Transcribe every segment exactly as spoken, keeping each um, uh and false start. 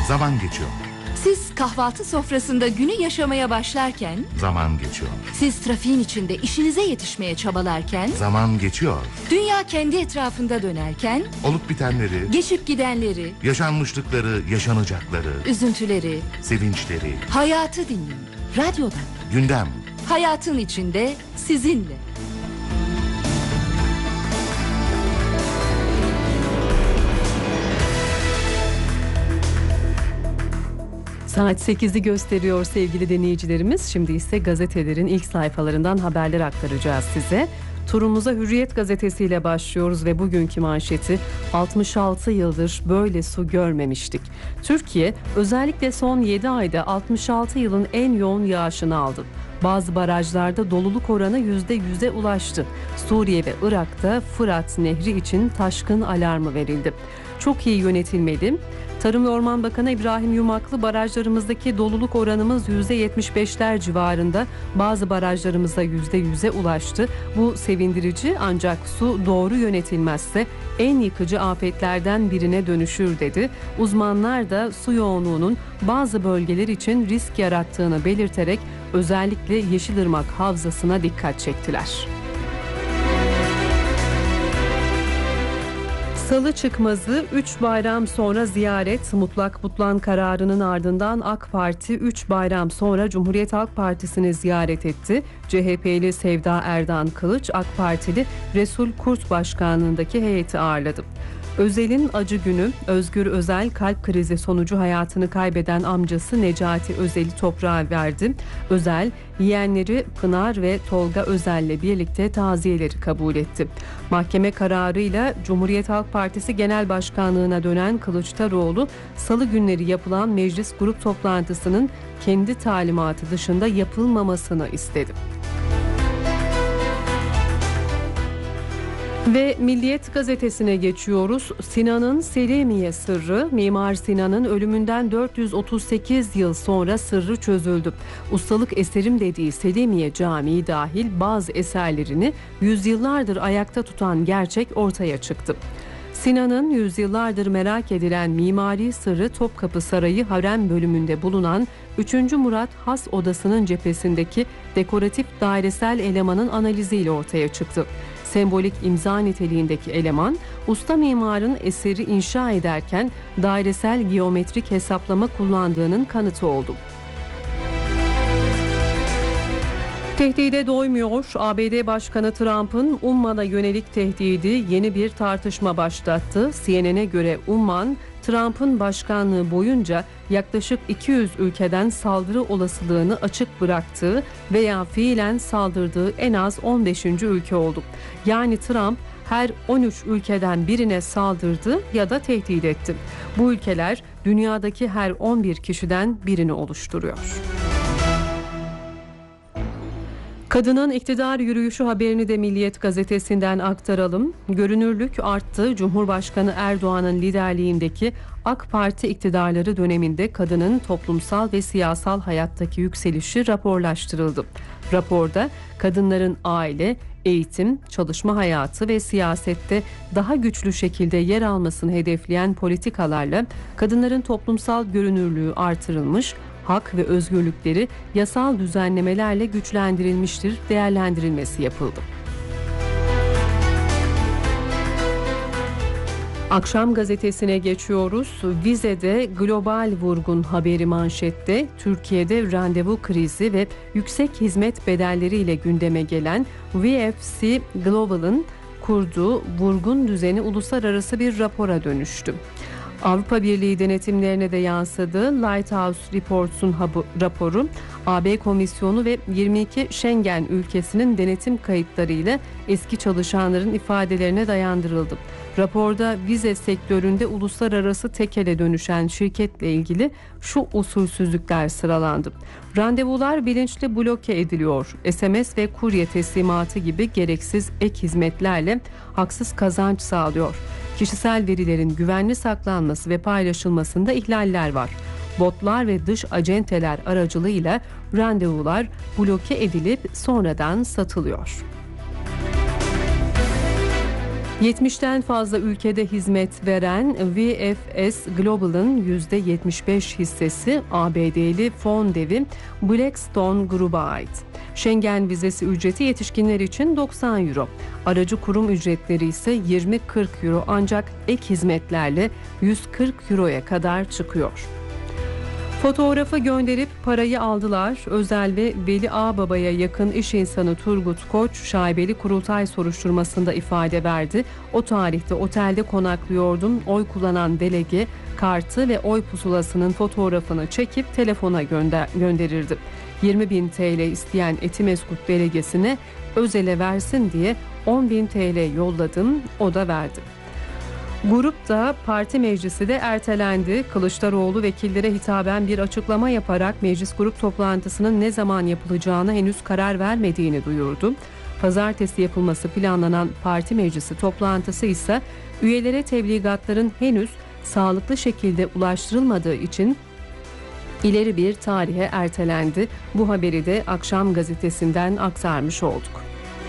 Zaman geçiyor. Siz kahvaltı sofrasında günü yaşamaya başlarken, Zaman geçiyor. siz trafiğin içinde işinize yetişmeye çabalarken, Zaman geçiyor. dünya kendi etrafında dönerken, Olup bitenleri, geçip gidenleri, yaşanmışlıkları, yaşanacakları, üzüntüleri, sevinçleri, hayatı dinleyin. Radyodan. gündem. Hayatın içinde sizinle. Saat sekizi gösteriyor sevgili dinleyicilerimiz. Şimdi ise gazetelerin ilk sayfalarından haberler aktaracağız size. Turumuza Hürriyet gazetesiyle başlıyoruz ve bugünkü manşeti altmış altı yıldır böyle su görmemiştik. Türkiye özellikle son yedi ayda altmış altı yılın en yoğun yağışını aldı. Bazı barajlarda doluluk oranı yüzde yüze ulaştı. Suriye ve Irak'ta Fırat Nehri için taşkın alarmı verildi. Çok iyi yönetilmeli. Tarım ve Orman Bakanı İbrahim Yumaklı, barajlarımızdaki doluluk oranımız yüzde yetmiş beşler civarında, bazı barajlarımızda yüzde yüze ulaştı. Bu sevindirici, ancak su doğru yönetilmezse en yıkıcı afetlerden birine dönüşür dedi. Uzmanlar da su yoğunluğunun bazı bölgeler için risk yarattığını belirterek özellikle Yeşilırmak Havzası'na dikkat çektiler. Salı çıkmazı üç bayram sonra ziyaret. Mutlak Butlan kararının ardından AK Parti üç bayram sonra Cumhuriyet Halk Partisi'ni ziyaret etti. C H P'li Sevda Erdan Kılıç, AK Partili Resul Kurt başkanlığındaki heyeti ağırladı. Özel'in acı günü. Özgür Özel kalp krizi sonucu hayatını kaybeden amcası Necati Özel'i toprağa verdi. Özel, yeğenleri Pınar ve Tolga Özel'le birlikte taziyeleri kabul etti. Mahkeme kararıyla Cumhuriyet Halk Partisi Genel Başkanlığına dönen Kılıçdaroğlu, salı günleri yapılan meclis grup toplantısının kendi talimatı dışında yapılmamasını istedi. Ve Milliyet gazetesine geçiyoruz. Sinan'ın Selimiye sırrı. Mimar Sinan'ın ölümünden dört yüz otuz sekiz yıl sonra sırrı çözüldü. Ustalık eserim dediği Selimiye Camii dahil bazı eserlerini yüzyıllardır ayakta tutan gerçek ortaya çıktı. Sinan'ın yüzyıllardır merak edilen mimari sırrı Topkapı Sarayı harem bölümünde bulunan üçüncü Murat Has Odası'nın cephesindeki dekoratif dairesel elemanın analiziyle ortaya çıktı. Sembolik imza niteliğindeki eleman, usta mimarın eseri inşa ederken dairesel geometrik hesaplama kullandığının kanıtı oldu. Tehdide doymuyor. A B D Başkanı Trump'ın Umman'a yönelik tehdidi yeni bir tartışma başlattı. C N N'e göre Umman, Trump'ın başkanlığı boyunca yaklaşık iki yüz ülkeden saldırı olasılığını açık bıraktığı veya fiilen saldırdığı en az on beşinci ülke oldu. Yani Trump her on üç ülkeden birine saldırdı ya da tehdit etti. Bu ülkeler dünyadaki her on bir kişiden birini oluşturuyor. Kadının iktidar yürüyüşü haberini de Milliyet gazetesinden aktaralım. Görünürlük arttı. Cumhurbaşkanı Erdoğan'ın liderliğindeki AK Parti iktidarları döneminde kadının toplumsal ve siyasal hayattaki yükselişi raporlaştırıldı. Raporda kadınların aile, eğitim, çalışma hayatı ve siyasette daha güçlü şekilde yer almasını hedefleyen politikalarla kadınların toplumsal görünürlüğü artırılmış, hak ve özgürlükleri yasal düzenlemelerle güçlendirilmiştir değerlendirilmesi yapıldı. Akşam gazetesine geçiyoruz. Vize'de global vurgun haberi manşette. Türkiye'de randevu krizi ve yüksek hizmet bedelleriyle gündeme gelen V F C Global'ın kurduğu vurgun düzeni uluslararası bir rapora dönüştü. Avrupa Birliği denetimlerine de yansıdı. Lighthouse Reports'un raporu A B Komisyonu ve yirmi iki Schengen ülkesinin denetim kayıtlarıyla eski çalışanların ifadelerine dayandırıldı. Raporda vize sektöründe uluslararası tekele dönüşen şirketle ilgili şu usulsüzlükler sıralandı. Randevular bilinçli bloke ediliyor. S M S ve kurye teslimatı gibi gereksiz ek hizmetlerle haksız kazanç sağlıyor. Kişisel verilerin güvenli saklanması ve paylaşılmasında ihlaller var. Botlar ve dış acenteler aracılığıyla randevular bloke edilip sonradan satılıyor. yetmişten fazla ülkede hizmet veren V F S Global'ın yüzde yetmiş beş hissesi A B D'li fon devi Blackstone gruba ait. Schengen vizesi ücreti yetişkinler için doksan euro. Aracı kurum ücretleri ise yirmi kırk euro, ancak ek hizmetlerle yüz kırk euroya kadar çıkıyor. Fotoğrafı gönderip parayı aldılar. Özel ve Veli Ağbaba'ya yakın iş insanı Turgut Koç şaibeli kurultay soruşturmasında ifade verdi. O tarihte otelde konaklıyordum. Oy kullanan delege kartı ve oy pusulasının fotoğrafını çekip telefona gönder- gönderirdi. yirmi bin T L isteyen Etimeskut delegesine Özel'e versin diye on bin T L yolladım, o da verdi. Grupta parti meclisi de ertelendi. Kılıçdaroğlu vekillere hitaben bir açıklama yaparak meclis grup toplantısının ne zaman yapılacağına henüz karar vermediğini duyurdu. Pazartesi yapılması planlanan parti meclisi toplantısı ise üyelere tebligatların henüz sağlıklı şekilde ulaştırılmadığı için ileri bir tarihe ertelendi. Bu haberi de Akşam Gazetesi'nden aktarmış olduk.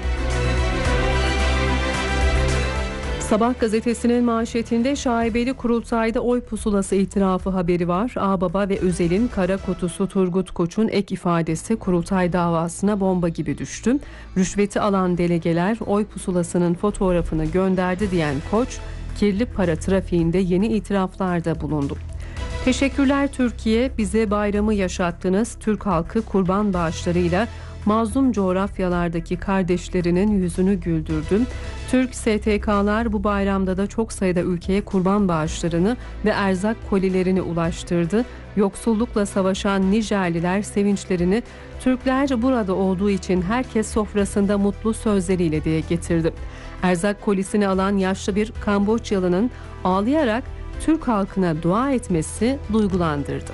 Sabah gazetesinin manşetinde şaibeli kurultayda oy pusulası itirafı haberi var. Ağbaba ve Özel'in kara kutusu Turgut Koç'un ek ifadesi kurultay davasına bomba gibi düştü. Rüşveti alan delegeler oy pusulasının fotoğrafını gönderdi diyen Koç, kirli para trafiğinde yeni itiraflarda bulundu. Teşekkürler Türkiye, bize bayramı yaşattınız. Türk halkı kurban bağışlarıyla mazlum coğrafyalardaki kardeşlerinin yüzünü güldürdü. Türk S T K'lar bu bayramda da çok sayıda ülkeye kurban bağışlarını ve erzak kolilerini ulaştırdı. Yoksullukla savaşan Nijerliler sevinçlerini Türkler burada olduğu için herkes sofrasında mutlu sözleriyle diye getirdi. Erzak kolisini alan yaşlı bir Kamboçyalı'nın ağlayarak Türk halkına dua etmesi duygulandırdı.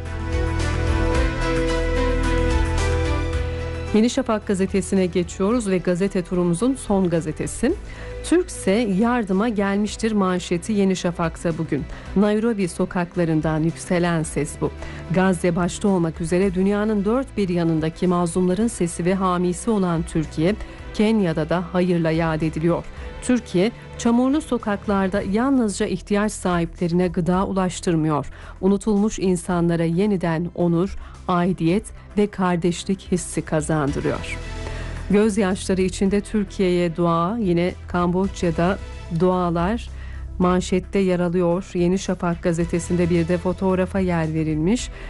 Yeni Şafak gazetesine geçiyoruz ve gazete turumuzun son gazetesi. Türkse yardıma gelmiştir manşeti Yeni Şafak'ta bugün. Nairobi sokaklarından yükselen ses bu. Gazze başta olmak üzere dünyanın dört bir yanındaki mazlumların sesi ve hamisi olan Türkiye, Kenya'da da hayırla yad ediliyor. Türkiye, çamurlu sokaklarda yalnızca ihtiyaç sahiplerine gıda ulaştırmıyor. Unutulmuş insanlara yeniden onur, aidiyet ve kardeşlik hissi kazandırıyor. Gözyaşları içinde Türkiye'ye dua, yine Kamboçya'da dualar manşette yer alıyor. Yeni Şafak gazetesinde bir de fotoğrafa yer verilmiş.